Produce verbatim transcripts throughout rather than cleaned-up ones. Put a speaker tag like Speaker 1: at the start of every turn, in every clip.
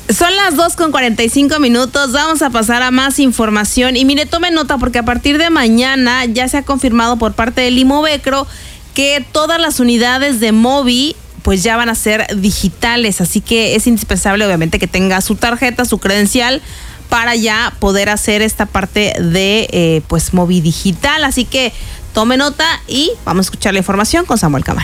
Speaker 1: Son las dos con cuarenta y cinco minutos, vamos a pasar a más información y mire, tome nota porque a partir de mañana ya se ha confirmado por parte del Imovecro que todas las unidades de Mobi pues ya van a ser digitales, así que es indispensable obviamente que tenga su tarjeta, su credencial para ya poder hacer esta parte de eh, pues Mobi digital, así que tome nota y vamos a escuchar la información con Samuel Camal.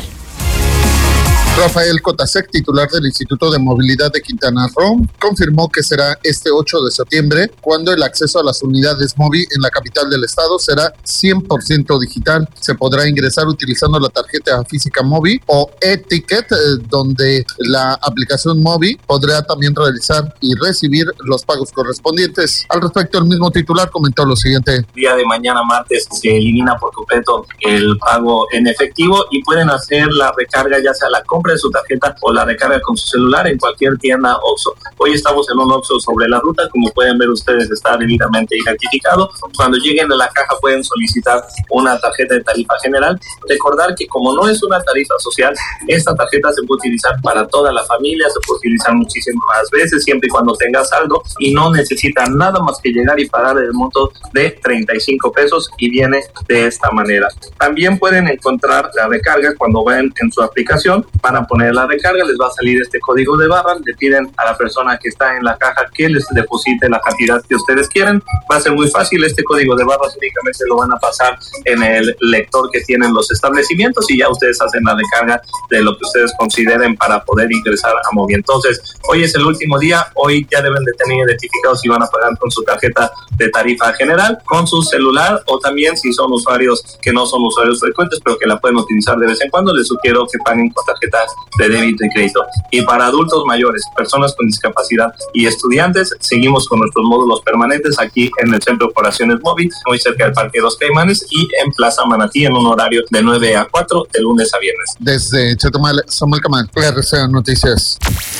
Speaker 2: Rafael Cotasec, titular del Instituto de Movilidad de Quintana Roo, confirmó que será este ocho de septiembre cuando el acceso a las unidades Mobi en la capital del estado será cien por ciento digital. Se podrá ingresar utilizando la tarjeta física Mobi o e-ticket, eh, donde la aplicación Mobi podrá también realizar y recibir los pagos correspondientes. Al respecto, el mismo titular comentó lo siguiente.
Speaker 3: El día de mañana, martes, se elimina por completo el pago en efectivo y pueden hacer la recarga, ya sea la compra de su tarjeta o la recarga con su celular en cualquier tienda Oxxo. Hoy estamos en un Oxxo sobre la ruta, como pueden ver ustedes está debidamente identificado. Cuando lleguen a la caja pueden solicitar una tarjeta de tarifa general. Recordar que como no es una tarifa social, esta tarjeta se puede utilizar para toda la familia, se puede utilizar muchísimas veces siempre y cuando tenga saldo y no necesita nada más que llegar y pagar el monto de treinta y cinco pesos y viene de esta manera. También pueden encontrar la recarga cuando vayan en su aplicación. Van a poner la recarga, les va a salir este código de barra, le piden a la persona que está en la caja que les deposite la cantidad que ustedes quieren. Va a ser muy fácil, este código de barras únicamente lo van a pasar en el lector que tienen los establecimientos y ya ustedes hacen la recarga de lo que ustedes consideren para poder ingresar a Mobi. Entonces, hoy es el último día, hoy ya deben de tener identificados si van a pagar con su tarjeta de tarifa general, con su celular o también si son usuarios que no son usuarios frecuentes pero que la pueden utilizar de vez en cuando, les sugiero que paguen con tarjeta de débito y crédito. Y para adultos mayores, personas con discapacidad y estudiantes, seguimos con nuestros módulos permanentes aquí en el Centro de Operaciones Mobi, muy cerca del Parque de los Caimanes y en Plaza Manatí en un horario de nueve a cuatro de lunes a viernes.
Speaker 2: Desde Chetumal, Samuel Camal, R C A Noticias.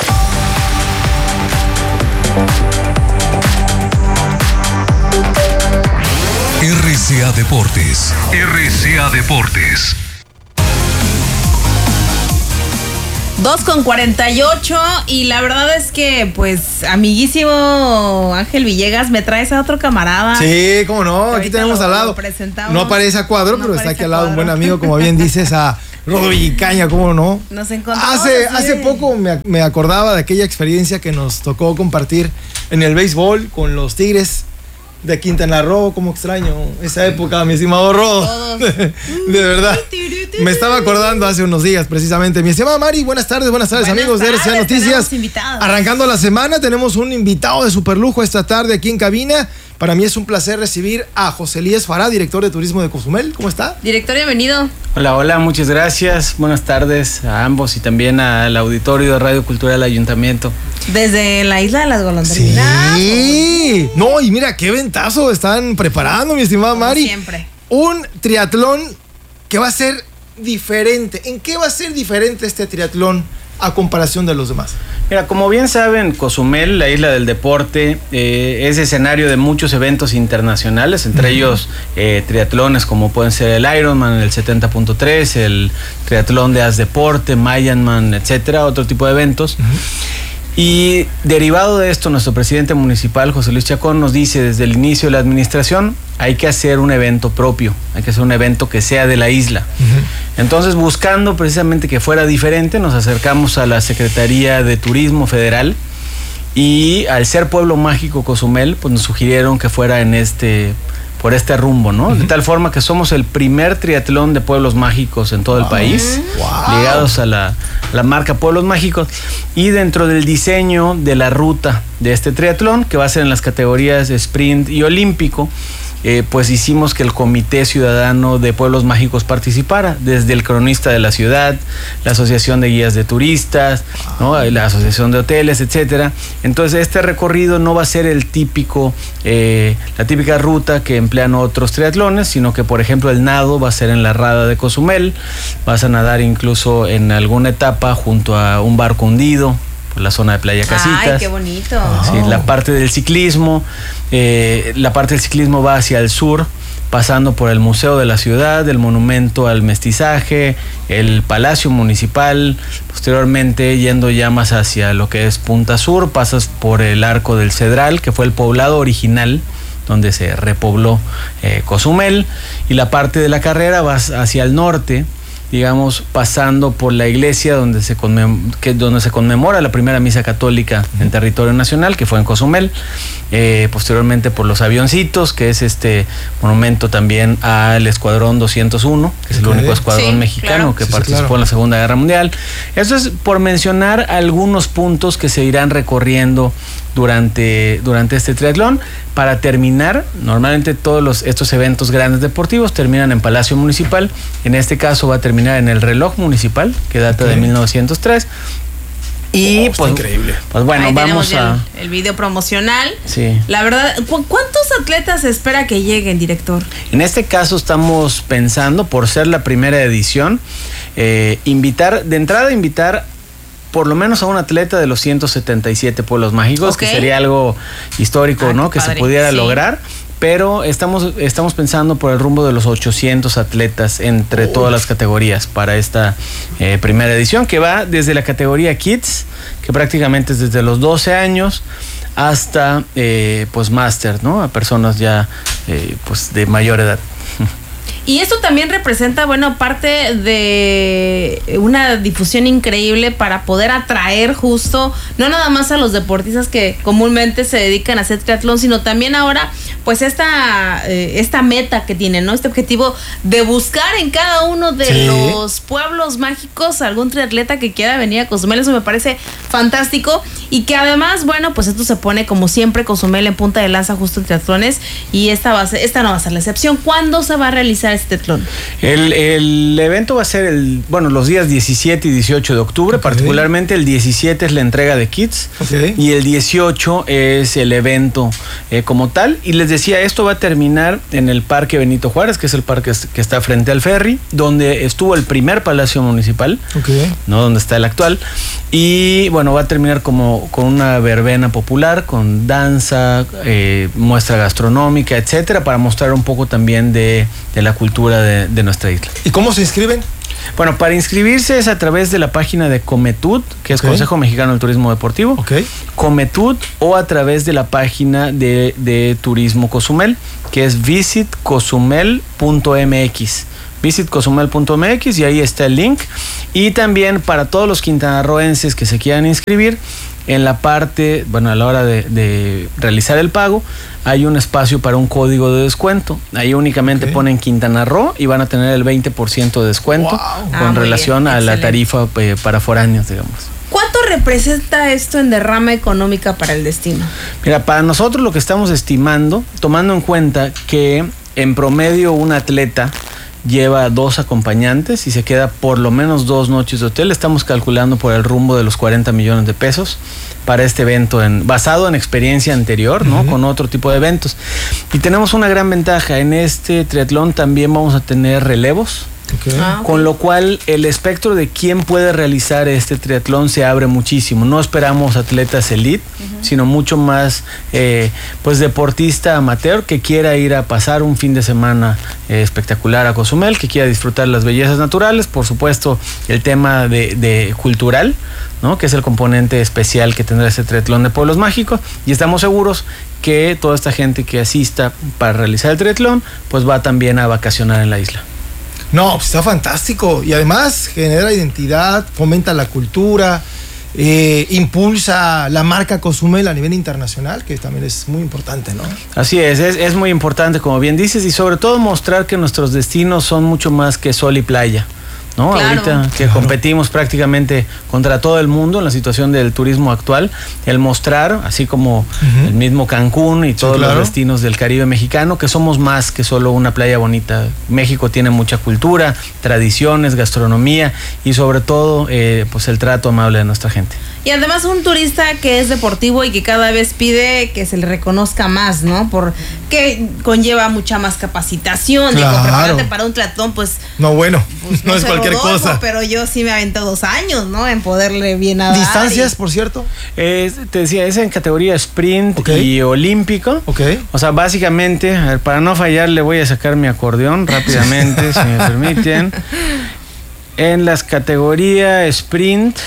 Speaker 4: R C A Deportes. R C A Deportes.
Speaker 1: dos con cuarenta y ocho y la verdad es que, pues, amiguísimo Ángel Villegas, me traes a otro camarada.
Speaker 5: Sí, cómo no, aquí tenemos al lado. No aparece a cuadro, no pero está aquí al lado un buen amigo, como bien dices, a Rodo Villicaña, cómo no.
Speaker 1: Nos encontramos.
Speaker 5: Hace, hace poco me, me acordaba de aquella experiencia que nos tocó compartir en el béisbol con los Tigres de Quintana Roo. Cómo extraño esa época, mi estimado Rodo. De, de verdad. Me estaba acordando hace unos días precisamente. Mi estimada Mari, buenas tardes, buenas tardes buenas amigos tardes, de R C A Noticias. Arrancando la semana, tenemos un invitado de superlujo esta tarde aquí en cabina. Para mí es un placer recibir a José Elías Farah, director de turismo de Cozumel. ¿Cómo está?
Speaker 1: Director, bienvenido.
Speaker 6: Hola, hola, muchas gracias. Buenas tardes a ambos y también al auditorio de Radio Cultural Ayuntamiento.
Speaker 1: Desde la isla de las golondrinas.
Speaker 5: Sí. No, y mira, qué ventazo están preparando, mi estimada Como Mari.
Speaker 1: Siempre.
Speaker 5: Un triatlón que va a ser diferente. ¿En qué va a ser diferente este triatlón a comparación de los demás?
Speaker 6: Mira, como bien saben, Cozumel, la isla del deporte, eh, es escenario de muchos eventos internacionales, entre uh-huh. ellos eh, triatlones como pueden ser el Ironman, el setenta punto tres, el triatlón de Haz Deporte, Mayanman, etcétera, otro tipo de eventos. Uh-huh. Y derivado de esto, nuestro presidente municipal, José Luis Chacón, nos dice desde el inicio de la administración, hay que hacer un evento propio, hay que hacer un evento que sea de la isla. Uh-huh. Entonces, buscando precisamente que fuera diferente, nos acercamos a la Secretaría de Turismo Federal y al ser pueblo mágico Cozumel, pues nos sugirieron que fuera en este... por este rumbo, ¿no? Uh-huh. De tal forma que somos el primer triatlón de pueblos mágicos en todo el país, wow. ligados a la, la marca Pueblos Mágicos, y dentro del diseño de la ruta de este triatlón, que va a ser en las categorías sprint y olímpico, eh, pues hicimos que el Comité Ciudadano de Pueblos Mágicos participara, desde el cronista de la ciudad, la Asociación de Guías de Turistas, ¿no? La Asociación de Hoteles, etcétera. Entonces este recorrido no va a ser el típico, eh, la típica ruta que emplean otros triatlones, sino que por ejemplo el nado va a ser en la Rada de Cozumel, vas a nadar incluso en alguna etapa junto a un barco hundido, la zona de Playa Casitas.
Speaker 1: Ay, qué bonito.
Speaker 6: Sí, la parte del ciclismo, eh, la parte del ciclismo va hacia el sur, pasando por el Museo de la Ciudad, el Monumento al Mestizaje, el Palacio Municipal, posteriormente yendo ya más hacia lo que es Punta Sur, pasas por el Arco del Cedral, que fue el poblado original donde se repobló eh, Cozumel, y la parte de la carrera vas hacia el norte, digamos, pasando por la iglesia donde se, conmem- que, donde se conmemora la primera misa católica en territorio nacional, que fue en Cozumel, eh, posteriormente por los avioncitos, que es este monumento también al Escuadrón doscientos uno, que es el
Speaker 5: Okay.
Speaker 6: único escuadrón
Speaker 1: Sí,
Speaker 6: mexicano
Speaker 1: claro.
Speaker 6: que
Speaker 5: Sí, sí,
Speaker 6: participó
Speaker 5: claro.
Speaker 6: en la Segunda Guerra Mundial. Eso es por mencionar algunos puntos que se irán recorriendo durante, durante este triatlón. Para terminar, normalmente todos los, estos eventos grandes deportivos terminan en Palacio Municipal. En este caso va a terminar en el Reloj Municipal, que data
Speaker 5: Ok.
Speaker 6: de mil novecientos tres. Y
Speaker 5: Oh, está
Speaker 6: pues,
Speaker 5: increíble.
Speaker 6: pues bueno,
Speaker 1: Ahí
Speaker 6: vamos
Speaker 1: tenemos ya
Speaker 6: a...
Speaker 1: el, el video promocional.
Speaker 6: Sí.
Speaker 1: La verdad, ¿cu- ¿cuántos atletas se espera que lleguen, director?
Speaker 6: En este caso estamos pensando, por ser la primera edición, eh, invitar, de entrada invitar por lo menos a un atleta de los ciento setenta y siete pueblos mágicos,
Speaker 1: Ok.
Speaker 6: que sería algo histórico,
Speaker 1: Ah,
Speaker 6: ¿no?
Speaker 1: qué
Speaker 6: Que se
Speaker 1: padre.
Speaker 6: pudiera
Speaker 1: Sí.
Speaker 6: lograr. Pero estamos, estamos pensando por el rumbo de los ochocientos atletas entre todas las categorías para esta eh, primera edición, que va desde la categoría Kids, que prácticamente es desde los doce años, hasta eh, pues Master, ¿no? A personas ya eh, pues de mayor edad.
Speaker 1: Y esto también representa, bueno, parte de una difusión increíble para poder atraer justo, no nada más a los deportistas que comúnmente se dedican a hacer triatlón, sino también ahora, pues esta, eh, esta meta que tienen, ¿no? Este objetivo de buscar en cada uno de
Speaker 5: Sí.
Speaker 1: los pueblos mágicos algún triatleta que quiera venir a Cozumel. Eso me parece fantástico. Y que además, bueno, pues esto se pone como siempre Cozumel en punta de lanza justo en triatlones. Y esta, va a ser, esta no va a ser la excepción. ¿Cuándo se va a realizar este triatlón?
Speaker 6: El, el evento va a ser el, bueno, los días diecisiete y dieciocho de octubre,
Speaker 5: Ok.
Speaker 6: particularmente el diecisiete es la entrega de kits
Speaker 5: Ok.
Speaker 6: y el dieciocho es el evento eh, como tal. Y les decía, esto va a terminar en el Parque Benito Juárez, que es el parque que está frente al ferry, donde estuvo el primer Palacio Municipal,
Speaker 5: Ok.
Speaker 6: ¿no? Donde está el actual. Y bueno, va a terminar como con una verbena popular, con danza, eh, muestra gastronómica, etcétera, para mostrar un poco también de, de la cultura de, de nuestra isla.
Speaker 5: ¿Y cómo se inscriben?
Speaker 6: Bueno, para inscribirse es a través de la página de Cometud, que es
Speaker 5: Ok.
Speaker 6: Consejo Mexicano del Turismo Deportivo.
Speaker 5: Ok.
Speaker 6: Cometud, o a través de la página de, de Turismo Cozumel, que es visit cozumel punto m x. visit cozumel punto m x, y ahí está el link. Y también para todos los quintanarroenses que se quieran inscribir, en la parte, bueno, a la hora de, de realizar el pago, hay un espacio para un código de descuento. Ahí únicamente
Speaker 5: Ok.
Speaker 6: ponen Quintana Roo y van a tener el veinte por ciento de descuento
Speaker 5: Wow.
Speaker 1: Ah,
Speaker 6: con
Speaker 1: muy
Speaker 6: relación
Speaker 1: bien,
Speaker 6: a la
Speaker 1: excelente.
Speaker 6: tarifa eh, para foráneos, digamos.
Speaker 1: ¿Cuánto representa esto en derrama económica para el destino?
Speaker 6: Mira, para nosotros lo que estamos estimando, tomando en cuenta que en promedio un atleta lleva dos acompañantes y se queda por lo menos dos noches de hotel, estamos calculando por el rumbo de los cuarenta millones de pesos para este evento, en, basado en experiencia anterior, ¿no?
Speaker 5: Uh-huh.
Speaker 6: Con otro tipo de eventos. Y tenemos una gran ventaja, en este triatlón también vamos a tener relevos.
Speaker 5: Ok.
Speaker 1: Ah, ok.
Speaker 6: Con lo cual el espectro de quién puede realizar este triatlón se abre muchísimo. No esperamos atletas elite, uh-huh. sino mucho más eh, pues deportista amateur que quiera ir a pasar un fin de semana eh, espectacular a Cozumel, que quiera disfrutar las bellezas naturales, por supuesto el tema de, de cultural, ¿no? Que es el componente especial que tendrá este triatlón de pueblos mágicos, y estamos seguros que toda esta gente que asista para realizar el triatlón pues va también a vacacionar en la isla.
Speaker 5: No, pues está fantástico. Y además genera identidad, fomenta la cultura, eh, impulsa la marca Cozumel a nivel internacional, que también es muy importante, ¿no?
Speaker 6: Así es, es, es muy importante, como bien dices, y sobre todo mostrar que nuestros destinos son mucho más que sol y playa, ¿no?
Speaker 1: Claro.
Speaker 6: Ahorita que
Speaker 5: Claro.
Speaker 6: competimos prácticamente contra todo el mundo en la situación del turismo actual, el mostrar, así como
Speaker 5: Ujú.
Speaker 6: el mismo Cancún y todos
Speaker 5: claro.
Speaker 6: los destinos del Caribe mexicano, que somos más que solo una playa bonita. México tiene mucha cultura, tradiciones, gastronomía y sobre todo eh, pues el trato amable de nuestra gente.
Speaker 1: Y además un turista que es deportivo y que cada vez pide que se le reconozca más, ¿no? Porque conlleva mucha más capacitación.
Speaker 5: Claro.
Speaker 1: Digo, prepárate para un triatlón, pues...
Speaker 5: No, bueno,
Speaker 1: pues,
Speaker 5: no,
Speaker 1: no
Speaker 5: es
Speaker 1: sé,
Speaker 5: cualquier
Speaker 1: Rodolfo,
Speaker 5: cosa.
Speaker 1: Pero yo sí me aventé dos años, ¿no? En poderle bien nadar.
Speaker 5: ¿Distancias,
Speaker 1: y...
Speaker 5: por cierto?
Speaker 6: Eh, te decía, es en categoría sprint
Speaker 5: Ok.
Speaker 6: y olímpico.
Speaker 5: Ok.
Speaker 6: O sea, básicamente, a ver, para no fallar, le voy a sacar mi acordeón rápidamente, si me permiten. En las categorías sprint,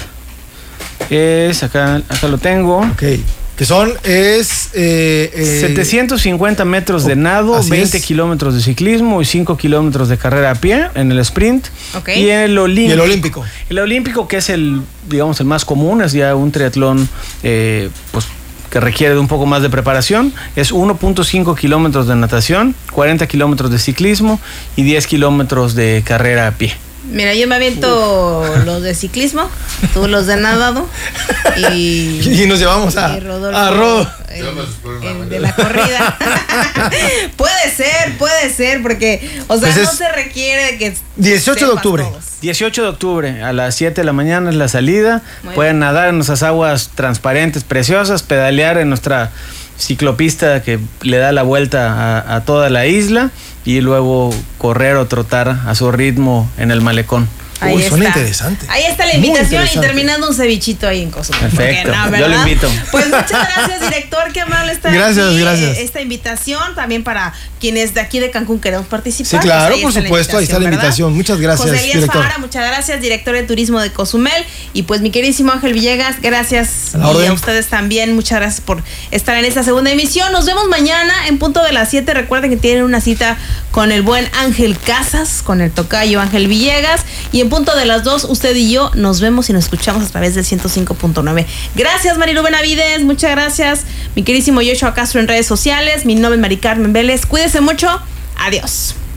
Speaker 6: es acá, acá lo tengo.
Speaker 5: Ok. Que son, es... Eh, eh,
Speaker 6: setecientos cincuenta metros de nado,
Speaker 5: así
Speaker 6: veinte
Speaker 5: es.
Speaker 6: kilómetros de ciclismo y cinco kilómetros de carrera a pie en el sprint.
Speaker 1: Ok.
Speaker 6: Y en el olímpico.
Speaker 5: Y el olímpico.
Speaker 6: El olímpico, que es el, digamos, el más común, es ya un triatlón, eh, pues, que requiere de un poco más de preparación. Es uno punto cinco kilómetros de natación, cuarenta kilómetros de ciclismo y diez kilómetros de carrera a pie.
Speaker 1: Mira, yo me aviento uh. los de ciclismo, tú los de nadado y...
Speaker 5: Y nos llevamos a...
Speaker 1: y Rodolfo,
Speaker 5: a Rodo.
Speaker 1: El, el de la corrida. Puede ser, puede ser, porque, o sea,
Speaker 5: Pues
Speaker 1: no
Speaker 5: es
Speaker 1: se requiere que...
Speaker 5: dieciocho de
Speaker 1: sepas
Speaker 5: octubre.
Speaker 1: todos.
Speaker 6: dieciocho de octubre, a las siete de la mañana es la salida.
Speaker 1: Muy
Speaker 6: Pueden
Speaker 1: bien.
Speaker 6: nadar en nuestras aguas transparentes, preciosas, pedalear en nuestra ciclopista que le da la vuelta a, a toda la isla y luego correr o trotar a su ritmo en el malecón.
Speaker 1: Ahí
Speaker 5: Uy, suena
Speaker 1: está.
Speaker 5: interesante.
Speaker 1: Ahí está la
Speaker 5: Muy
Speaker 1: invitación y
Speaker 5: interesante.
Speaker 1: terminando un cevichito ahí en Cozumel.
Speaker 6: Perfecto,
Speaker 1: ¿Por qué no,
Speaker 6: yo lo
Speaker 1: verdad?
Speaker 6: invito.
Speaker 1: Pues muchas gracias, director, qué amable estar
Speaker 5: Gracias,
Speaker 1: aquí.
Speaker 5: gracias.
Speaker 1: Eh, Esta invitación también para quienes de aquí de Cancún queremos participar.
Speaker 5: Sí, claro,
Speaker 1: pues ahí
Speaker 5: por
Speaker 1: está la
Speaker 5: supuesto, ahí está la
Speaker 1: ¿verdad?
Speaker 5: invitación. Muchas gracias,
Speaker 1: José Elías
Speaker 5: director.
Speaker 1: Fara, muchas gracias, director de turismo de Cozumel. Y pues mi queridísimo Ángel Villegas, gracias.
Speaker 5: A la
Speaker 1: Y
Speaker 5: orden.
Speaker 1: a ustedes también, muchas gracias por estar en esta segunda emisión. Nos vemos mañana en punto de las siete. Recuerden que tienen una cita con el buen Ángel Casas, con el tocayo Ángel Villegas. Y en punto de las dos, usted y yo nos vemos y nos escuchamos a través del ciento cinco punto nueve. Gracias, Marilu Benavides, muchas gracias. Mi queridísimo Yoshua Castro en redes sociales. Mi nombre es Mari Carmen Vélez. Cuídese mucho. Adiós.